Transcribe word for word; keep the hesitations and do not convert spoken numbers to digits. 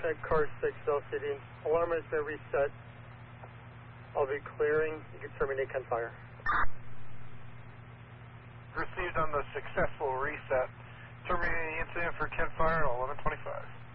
check car six, L C D. Alarm has been reset. I'll be clearing. You can terminate Ken Fire. Received on the successful reset. Terminating the incident for Ken Fire at eleven twenty-five.